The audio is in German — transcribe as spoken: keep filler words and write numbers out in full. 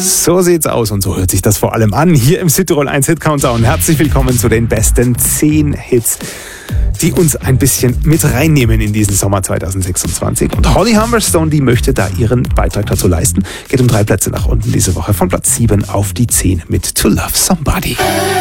So sieht's aus und so hört sich das vor allem an. Hier im Südtirol eins Hit Countdown. Herzlich willkommen zu den besten zehn Hits, die uns ein bisschen mit reinnehmen in diesen Sommer zwanzig sechsundzwanzig. Und Holly Humberstone, die möchte da ihren Beitrag dazu leisten. Geht um drei Plätze nach unten diese Woche von Platz sieben auf die zehn mit To Love Somebody.